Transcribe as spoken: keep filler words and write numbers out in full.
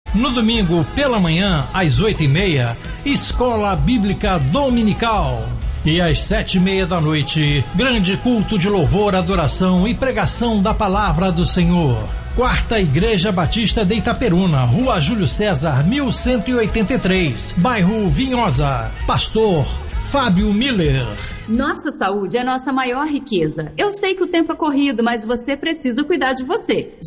No domingo, pela manhã, às oito e meia, Escola Bíblica Dominical. E às sete e meia da noite, grande culto de louvor, adoração e pregação da Palavra do Senhor. Quarta Igreja Batista de Itaperuna, Rua Júlio César, mil cento e oitenta e três, bairro Vinhosa. Pastor Fábio Miller. Nossa saúde é a nossa maior riqueza. Eu sei que o tempo é corrido, mas você precisa cuidar de você.